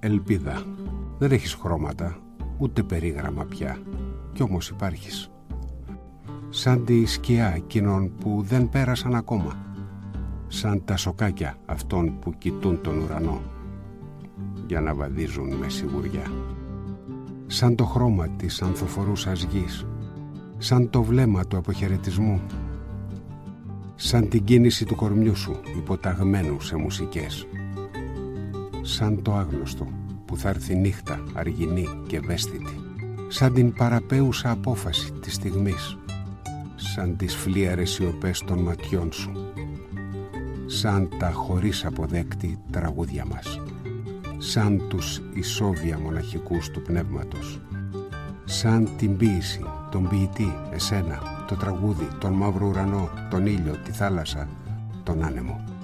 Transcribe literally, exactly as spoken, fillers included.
Ελπίδα. Δεν έχεις χρώματα, ούτε περίγραμμα πια, κι όμως υπάρχεις. Σαν τη σκιά εκείνων που δεν πέρασαν ακόμα, σαν τα σοκάκια αυτών που κοιτούν τον ουρανό για να βαδίζουν με σιγουριά. Σαν το χρώμα της ανθοφορούσας γης, σαν το βλέμμα του αποχαιρετισμού, σαν την κίνηση του κορμιού σου υποταγμένου σε μουσικές, σαν το άγνωστο που θα έρθει νύχτα αργινή και ευαίσθητη, σαν την παραπέουσα απόφαση της στιγμής, σαν τις φλίαρες σιωπές των ματιών σου, σαν τα χωρίς αποδέκτη τραγούδια μας, σαν τους ισόβια μοναχικούς του πνεύματος, σαν την ποίηση, τον ποιητή, εσένα, το τραγούδι, τον μαύρο ουρανό, τον ήλιο, τη θάλασσα, τον άνεμο.